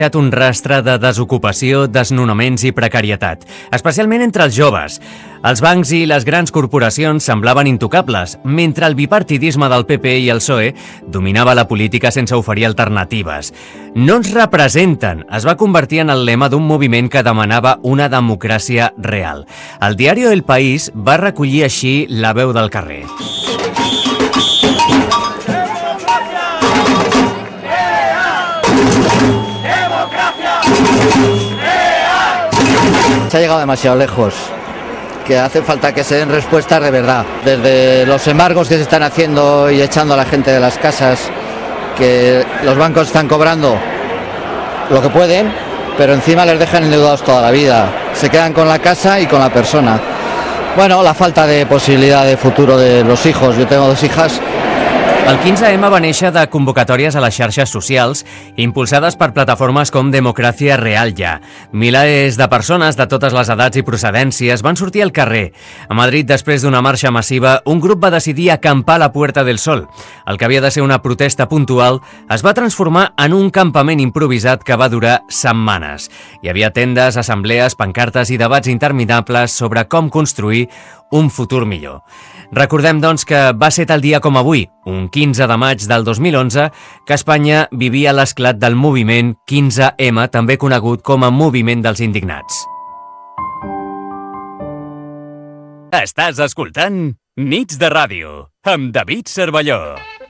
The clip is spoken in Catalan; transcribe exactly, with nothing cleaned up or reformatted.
deixat un rastre de desocupació, desnonaments i precarietat, especialment entre els joves. Els bancs i les grans corporacions semblaven intocables, mentre el bipartidisme del P P i el P S O E dominava la política sense oferir alternatives. No ens representen es va convertir en el lema d'un moviment que demanava una democràcia real. El diari El País va recollir així la veu del carrer. Se ha llegado demasiado lejos, que hace falta que se den respuestas de verdad. Desde los embargos que se están haciendo y echando a la gente de las casas, que los bancos están cobrando lo que pueden, pero encima les dejan endeudados toda la vida. Se quedan con la casa y con la persona. Bueno, la falta de posibilidad de futuro de los hijos. Yo tengo dos hijas. El quinze eme va néixer de convocatòries a les xarxes socials impulsades per plataformes com Democràcia Real Ja. Milers de persones de totes les edats i procedències van sortir al carrer. A Madrid, després d'una marxa massiva, un grup va decidir acampar a la Puerta del Sol. El que havia de ser una protesta puntual es va transformar en un campament improvisat que va durar setmanes. Hi havia tendes, assemblees, pancartes i debats interminables sobre com construir un futur millor. Recordem, doncs, que va ser tal dia com avui, un quinze de maig del dos mil onze, que Espanya vivia l'esclat del moviment quinze eme, també conegut com a Moviment dels Indignats. Estàs escoltant Nits de Ràdio, amb David Cervelló.